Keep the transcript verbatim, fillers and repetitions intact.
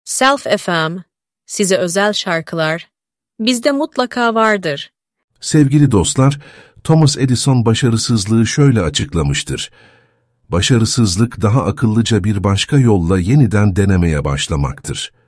Self F M, size özel şarkılar, bizde mutlaka vardır. Sevgili dostlar, Thomas Edison başarısızlığı şöyle açıklamıştır. Başarısızlık daha akıllıca bir başka yolla yeniden denemeye başlamaktır.